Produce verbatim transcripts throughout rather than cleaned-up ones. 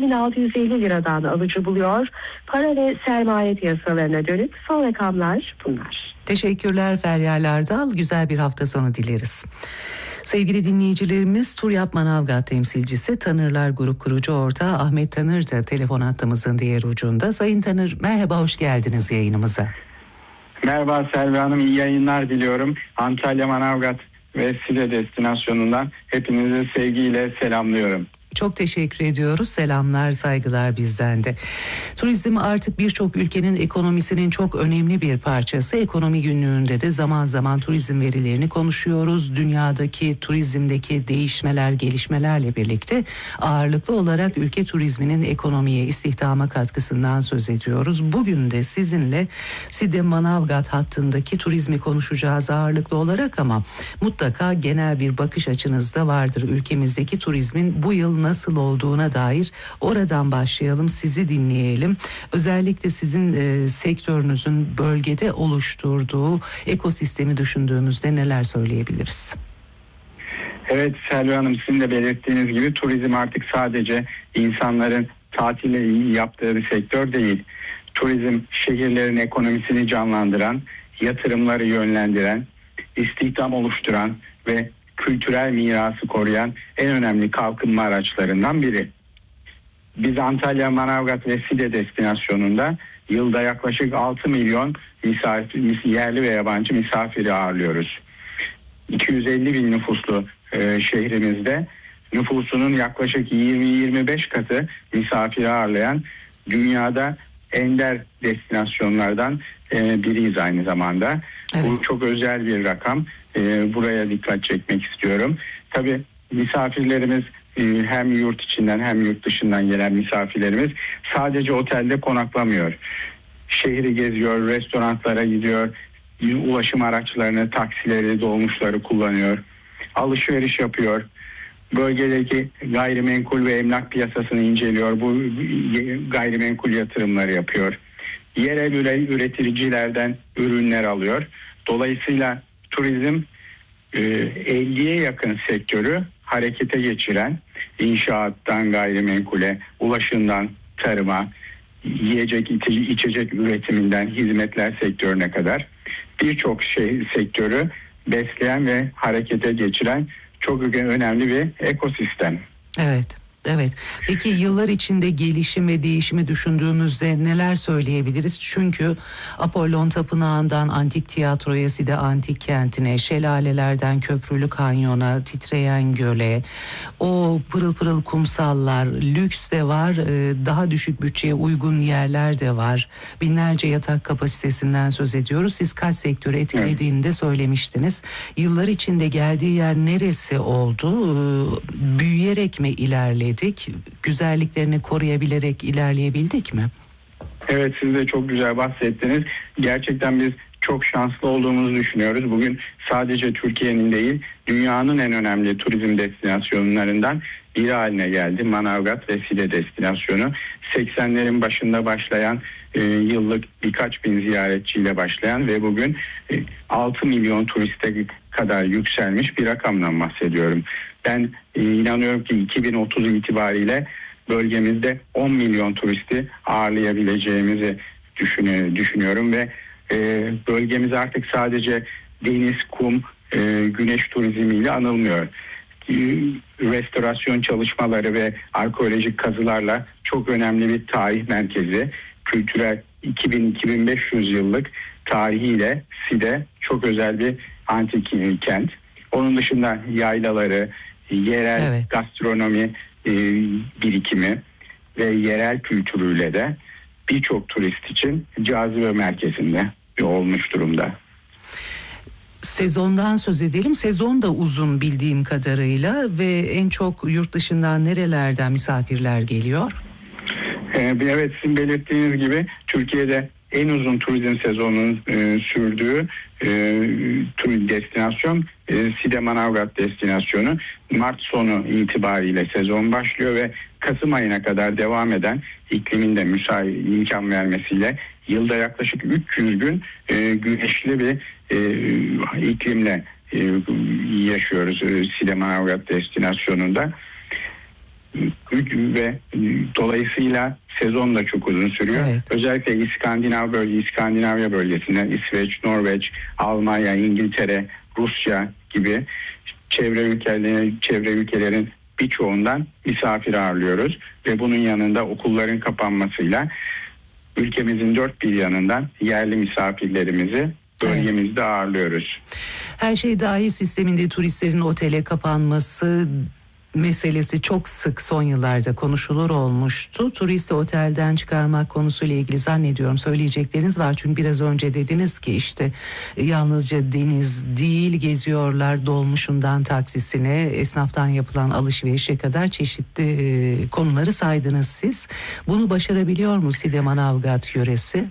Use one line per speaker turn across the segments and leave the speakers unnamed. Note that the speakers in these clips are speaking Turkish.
bin altı yüz elli liradan alıcı buluyor. Para ve sermaye piyasalarına dönük son rakamlar bunlar.
Teşekkürler Feryal Ardal. Güzel bir hafta sonu dileriz. Sevgili dinleyicilerimiz, Turyap Manavgat temsilcisi Tanırlar Grup kurucu ortağı Ahmet Tanır da telefon hattımızın diğer ucunda. Sayın Tanır, merhaba, hoş geldiniz yayınımıza.
Merhaba Selvi Hanım, iyi yayınlar diliyorum. Antalya Manavgat ve Side destinasyonundan hepinizi sevgiyle selamlıyorum.
Çok teşekkür ediyoruz. Selamlar, saygılar bizden de. Turizm artık birçok ülkenin ekonomisinin çok önemli bir parçası. Ekonomi günlüğünde de zaman zaman turizm verilerini konuşuyoruz. Dünyadaki turizmdeki değişmeler, gelişmelerle birlikte ağırlıklı olarak ülke turizminin ekonomiye, istihdama katkısından söz ediyoruz. Bugün de sizinle Side Manavgat hattındaki turizmi konuşacağız ağırlıklı olarak, ama mutlaka genel bir bakış açınız da vardır. Ülkemizdeki turizmin bu yıl nasıl olduğuna dair oradan başlayalım, sizi dinleyelim. Özellikle sizin e, sektörünüzün bölgede oluşturduğu ekosistemi düşündüğümüzde neler söyleyebiliriz?
Evet Selvi Hanım, sizin de belirttiğiniz gibi turizm artık sadece insanların tatili yaptığı bir sektör değil. Turizm şehirlerin ekonomisini canlandıran, yatırımları yönlendiren, istihdam oluşturan ve kültürel mirası koruyan en önemli kalkınma araçlarından biri. Biz Antalya, Manavgat ve Side destinasyonunda yılda yaklaşık altı milyon misafir, yerli ve yabancı misafiri ağırlıyoruz. iki yüz elli bin nüfuslu e, şehrimizde nüfusunun yaklaşık yirmi yirmi beş katı misafiri ağırlayan dünyada ender destinasyonlardan e, biriyiz aynı zamanda. Evet. Bu çok özel bir rakam. E, buraya dikkat çekmek istiyorum. Tabii misafirlerimiz e, hem yurt içinden hem yurt dışından gelen misafirlerimiz sadece otelde konaklamıyor. Şehri geziyor, restoranlara gidiyor, ulaşım araçlarını, taksileri, dolmuşları kullanıyor. Alışveriş yapıyor. Bölgedeki gayrimenkul ve emlak piyasasını inceliyor. Bu gayrimenkul yatırımları yapıyor. Yerel üreticilerden ürünler alıyor. Dolayısıyla turizm elliye yakın sektörü harekete geçiren, inşaattan gayrimenkule, ulaşımdan tarıma, yiyecek içecek üretiminden hizmetler sektörüne kadar birçok şey sektörü besleyen ve harekete geçiren çok önemli bir ekosistem.
Evet. Evet. Peki yıllar içinde gelişim ve değişimi düşündüğümüzde neler söyleyebiliriz? Çünkü Apollon Tapınağı'ndan antik tiyatroya, Side antik kentine, şelalelerden Köprülü Kanyon'a, titreyen göle, o pırıl pırıl kumsallar, lüks de var, daha düşük bütçeye uygun yerler de var. Binlerce yatak kapasitesinden söz ediyoruz. Siz kaç sektörü etkilediğini de söylemiştiniz. Yıllar içinde geldiği yer neresi oldu? Büyüyerek mi ilerledi? Güzelliklerini koruyabilerek ilerleyebildik mi?
Evet, siz de çok güzel bahsettiniz. Gerçekten biz çok şanslı olduğumuzu düşünüyoruz. Bugün sadece Türkiye'nin değil, dünyanın en önemli turizm destinasyonlarından biri haline geldi Manavgat ve Side destinasyonu. seksenlerin başında başlayan, e, yıllık birkaç bin ziyaretçiyle başlayan ve bugün e, altı milyon turiste kadar yükselmiş bir rakamdan bahsediyorum. Ben e, inanıyorum ki iki bin otuz itibariyle bölgemizde on milyon turisti ağırlayabileceğimizi düşünüyorum ve e, bölgemiz artık sadece deniz, kum, e, güneş turizmiyle anılmıyor. E, restorasyon çalışmaları ve arkeolojik kazılarla çok önemli bir tarih merkezi, kültürel iki bin iki bin beş yüz yıllık tarihiyle Side çok özel bir antik kent. Onun dışında yaylaları, yerel evet. gastronomi e, birikimi ve yerel kültürüyle de birçok turist için cazibe merkezinde olmuş durumda.
Sezondan söz edelim. Sezon da uzun bildiğim kadarıyla ve en çok yurt dışından nerelerden misafirler geliyor?
Evet, sizin belirttiğiniz gibi Türkiye'de en uzun turizm sezonunun e, sürdüğü e, turizm destinasyon e, Side Manavgat destinasyonu. Mart sonu itibariyle sezon başlıyor ve Kasım ayına kadar devam eden, iklimin de müsait imkan vermesiyle yılda yaklaşık üç yüz gün e, güneşli bir e, iklimle e, yaşıyoruz e, Side Manavgat destinasyonunda. ve dolayısıyla sezon da çok uzun sürüyor.
Evet.
Özellikle İskandinav bölge, İskandinavya bölgesinden İsveç, Norveç, Almanya, İngiltere, Rusya gibi çevre ülkelerin, çevre ülkelerin birçoğundan misafir ağırlıyoruz ve bunun yanında okulların kapanmasıyla ülkemizin dört bir yanından yerli misafirlerimizi bölgemizde ağırlıyoruz.
Her şey dahil sisteminde turistlerin otele kapanması meselesi çok sık son yıllarda konuşulur olmuştu. Turisti otelden çıkarmak konusuyla ilgili zannediyorum söyleyecekleriniz var. Çünkü biraz önce dediniz ki işte yalnızca deniz değil, geziyorlar dolmuşundan taksisine, esnaftan yapılan alışverişe kadar çeşitli e, konuları saydınız siz. Bunu başarabiliyor mu Sidem Manavgat yöresi?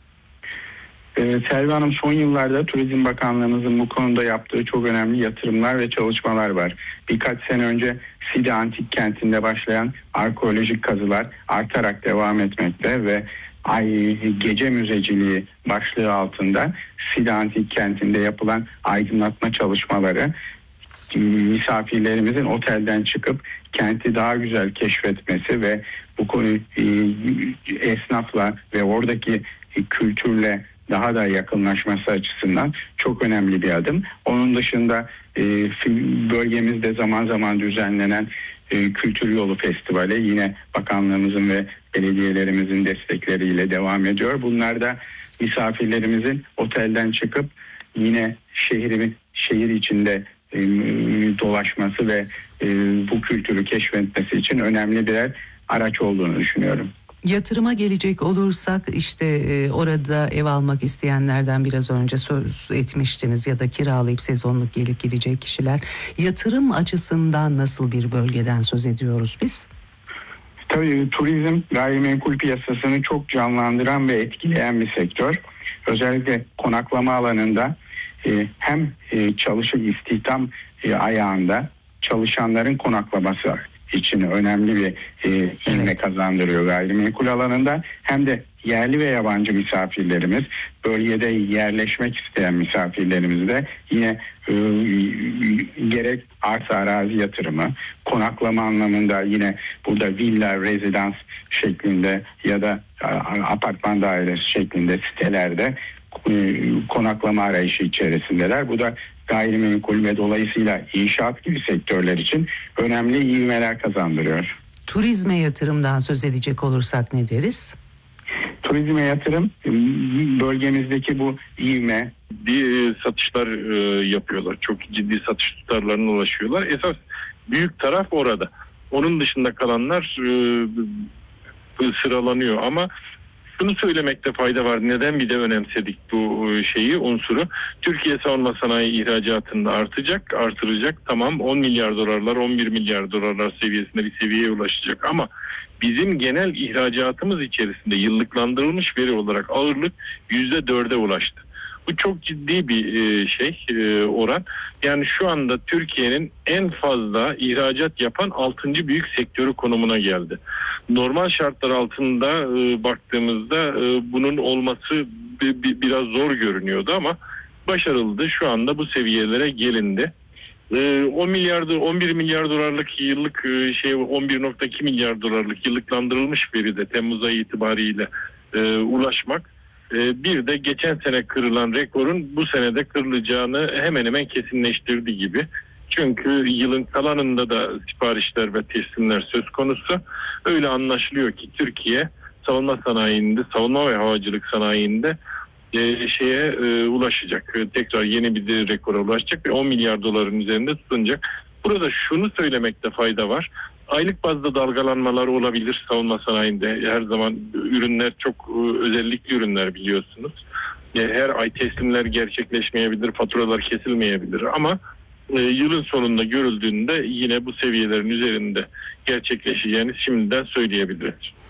Ee, Selvi Hanım, son yıllarda Turizm Bakanlığımızın bu konuda yaptığı çok önemli yatırımlar ve çalışmalar var. Birkaç sene önce Side Antik Kenti'nde başlayan arkeolojik kazılar artarak devam etmekte ve ay, gece müzeciliği başlığı altında Side Antik Kenti'nde yapılan aydınlatma çalışmaları misafirlerimizin otelden çıkıp kenti daha güzel keşfetmesi ve bu konuyu esnafla ve oradaki kültürle daha da yakınlaşması açısından çok önemli bir adım. Onun dışında e, bölgemizde zaman zaman düzenlenen e, Kültür Yolu Festivali yine bakanlığımızın ve belediyelerimizin destekleriyle devam ediyor. Bunlar da misafirlerimizin otelden çıkıp yine şehri, şehir içinde e, dolaşması ve e, bu kültürü keşfetmesi için önemli birer araç olduğunu düşünüyorum.
Yatırıma gelecek olursak işte e, orada ev almak isteyenlerden biraz önce söz etmiştiniz ya da kiralayıp sezonluk gelip gidecek kişiler. Yatırım açısından nasıl bir bölgeden söz ediyoruz biz?
Tabii turizm gayrimenkul piyasasını çok canlandıran ve etkileyen bir sektör. Özellikle konaklama alanında e, hem e, çalışan istihdam e, ayağında çalışanların konaklaması için önemli bir e, ivme evet. kazandırıyor gayrimenkul alanında. Hem de yerli ve yabancı misafirlerimiz, bölgede yerleşmek isteyen misafirlerimiz de yine e, gerek arsa arazi yatırımı, konaklama anlamında yine burada villa, rezidans şeklinde ya da apartman dairesi şeklinde sitelerde e, konaklama arayışı içerisindeler. Bu da gayrimenkul ve dolayısıyla inşaat gibi sektörler için önemli ivmeler kazandırıyor.
Turizme yatırımdan söz edecek olursak ne deriz?
Turizme yatırım bölgemizdeki bu ivme.
Bir satışlar yapıyorlar. Çok ciddi satış tutarlarına ulaşıyorlar. Esas büyük taraf orada. Onun dışında kalanlar sıralanıyor ama şunu söylemekte fayda var. Neden bir de önemsedik bu şeyi, unsuru? Türkiye savunma sanayi ihracatında artacak, artıracak. Tamam, on milyar dolarlar, on bir milyar dolarlar seviyesinde bir seviyeye ulaşacak. Ama bizim genel ihracatımız içerisinde yıllıklandırılmış veri olarak ağırlık yüzde dörde ulaştı. Bu çok ciddi bir şey, oran. Yani şu anda Türkiye'nin en fazla ihracat yapan altıncı büyük sektörü konumuna geldi. Normal şartlar altında e, baktığımızda e, bunun olması bi, bi, biraz zor görünüyordu ama başarıldı. Şu anda bu seviyelere gelindi. E, on milyar, on bir milyar dolarlık yıllık e, şey on bir nokta iki milyar dolarlık yıllıklandırılmış veride Temmuz ayı itibariyle e, ulaşmak. E, bir de geçen sene kırılan rekorun bu senede kırılacağını hemen hemen kesinleştirdi gibi. Çünkü yılın kalanında da siparişler ve teslimler söz konusu. Öyle anlaşılıyor ki Türkiye savunma sanayinde, savunma ve havacılık sanayinde e, şeye e, ulaşacak. E, tekrar yeni bir de rekora ulaşacak ve on milyar doların üzerinde tutunacak. Burada şunu söylemekte fayda var. Aylık bazda dalgalanmalar olabilir savunma sanayinde. Her zaman ürünler çok e, özellikli ürünler biliyorsunuz. E, her ay teslimler gerçekleşmeyebilir, faturalar kesilmeyebilir ama E, yılın sonunda görüldüğünde yine bu seviyelerin üzerinde gerçekleşeceğini şimdiden söyleyebiliriz.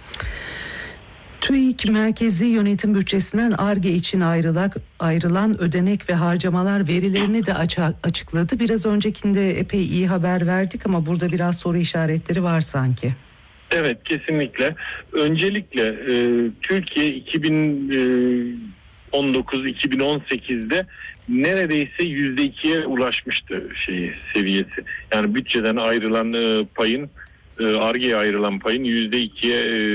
TÜİK merkezi yönetim bütçesinden Ar-Ge için ayrılan, ayrılan ödenek ve harcamalar verilerini de açıkladı. Biraz öncekinde epey iyi haber verdik ama burada biraz soru işaretleri var sanki.
Evet, kesinlikle. Öncelikle e, Türkiye iki bin on dokuz iki bin on sekizde neredeyse yüzde ikiye ulaşmıştı şeyi seviyesi. Yani bütçeden ayrılan e, payın Ar-Ge'ye ayrılan payın yüzde ikiye